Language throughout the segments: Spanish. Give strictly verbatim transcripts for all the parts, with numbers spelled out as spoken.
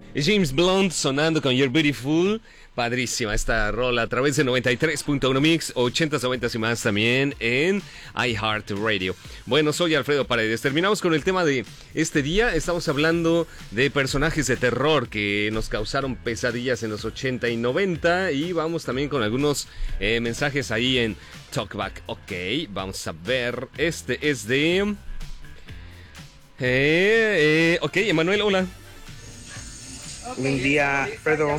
James Blunt sonando con You're Beautiful. Padrísima esta rola a través de noventa y tres punto uno Mix, ochentas, noventas y más también en iHeartRadio. Bueno, soy Alfredo Paredes. Terminamos con el tema de este día. Estamos hablando de personajes de terror que nos causaron pesadillas en los ochenta y noventa. Y vamos también con algunos eh, mensajes ahí en Talkback. Ok, vamos a ver. Este es de... Eh, eh, ok, Emanuel, hola. Buen día, Alfredo.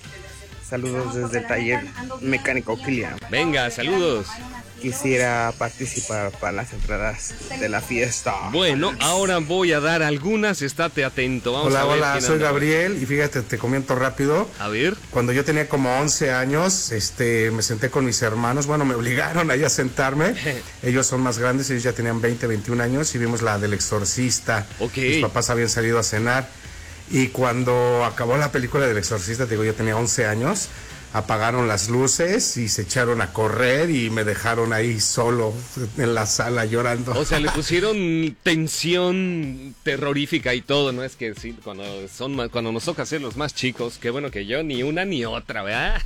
Saludos desde el taller mecánico Kilian. Venga, saludos. Quisiera participar para las entradas de la fiesta. Bueno, ahora voy a dar algunas, estate atento. Vamos hola, a ver hola, soy anda. Gabriel y fíjate, te comento rápido. A ver. Cuando yo tenía como once años, este, me senté con mis hermanos, bueno, me obligaron ahí a sentarme. Ellos son más grandes, ellos ya tenían veinte, veintiún años y vimos la del Exorcista. Ok. Mis papás habían salido a cenar. Y cuando acabó la película del Exorcista, te digo, yo tenía once años, apagaron las luces y se echaron a correr y me dejaron ahí solo en la sala llorando. O sea, le pusieron tensión terrorífica y todo, ¿no? Es que sí, cuando son más, cuando nos toca ser los más chicos, qué bueno que yo, ni una ni otra, ¿verdad?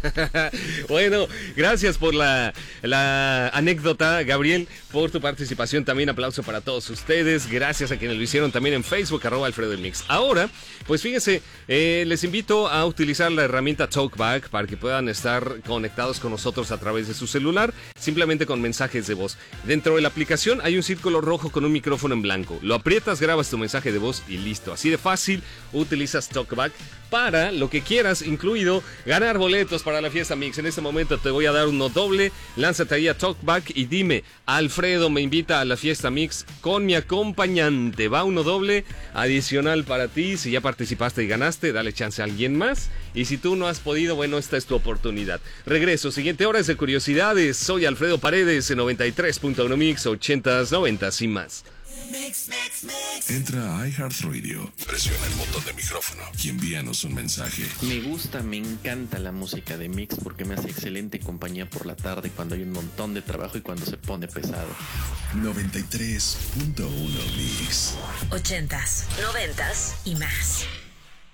Bueno, gracias por la, la anécdota, Gabriel, por tu participación. También aplauso para todos ustedes. Gracias a quienes lo hicieron también en Facebook, arroba Alfredo del Mix. Ahora, pues fíjense, eh, les invito a utilizar la herramienta Talkback para que puedan estar conectados con nosotros a través de su celular, simplemente con mensajes de voz. Dentro de la aplicación hay un círculo rojo con un micrófono en blanco. Lo aprietas, grabas tu mensaje de voz y listo. Así de fácil, utilizas Talkback para lo que quieras, incluido ganar boletos para la fiesta Mix. En este momento te voy a dar uno doble. Lánzate ahí a Talkback y dime: Alfredo me invita a la fiesta Mix con mi acompañante. Va uno doble adicional para ti. Si ya participaste y ganaste, dale chance a alguien más. Y si tú no has podido, bueno, esta es tu oportunidad. Regreso, siguiente hora es de curiosidades. Soy Alfredo Paredes en noventa y tres punto uno Mix, ochentas, noventas y más. Mix, mix, mix. Entra a iHeartRadio, presiona el botón de micrófono y envíanos un mensaje. Me gusta, me encanta la música de Mix porque me hace excelente compañía por la tarde cuando hay un montón de trabajo y cuando se pone pesado. noventa y tres punto uno Mix. Ochentas, noventas y más.